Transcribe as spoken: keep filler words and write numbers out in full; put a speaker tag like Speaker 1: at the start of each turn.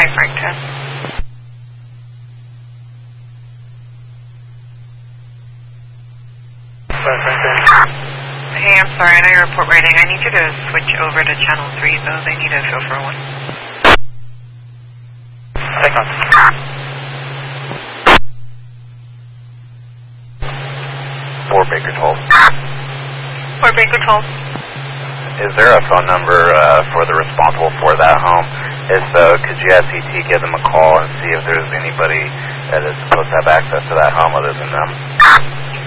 Speaker 1: five, Frank ten. Hey, I'm sorry, I know your report rating. I need you to switch over to channel three, though. They need a feel for one.
Speaker 2: Take on. Four Baker twelve.
Speaker 1: Four Baker twelve.
Speaker 2: Is there a phone number uh, for the responsible for that home? If so, could you have C T give them a call and see if there's anybody that is supposed to have access to that home other than them?